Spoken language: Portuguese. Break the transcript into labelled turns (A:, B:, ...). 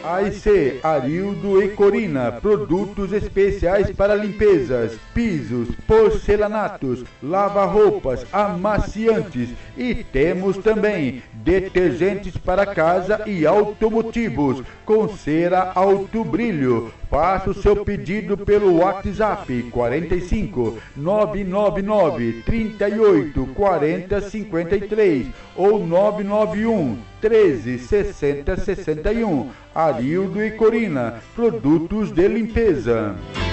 A: AIC Arildo e Corina, produtos especiais para limpezas, pisos, porcelanatos, lava-roupas, amaciantes e temos também detergentes para casa e automotivos com cera alto brilho. Faça o seu pedido pelo WhatsApp 45 999 38 40 53 ou 991 13 60 61. Arildo e Corina, produtos de limpeza.